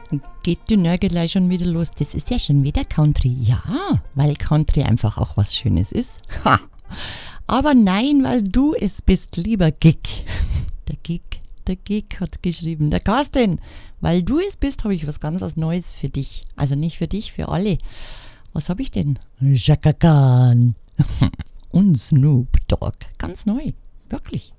Geht die Nörgelei schon wieder los? Das ist ja schon wieder Country. Ja, weil Country einfach auch was Schönes ist. Ha. Aber nein, weil du es bist, lieber Gig. Der Gig hat geschrieben. Der Carsten, weil du es bist, habe ich was ganz was Neues für dich. Also nicht für dich, für alle. Was habe ich denn? Chaka Khan und Snoop Dogg. Ganz neu. Wirklich.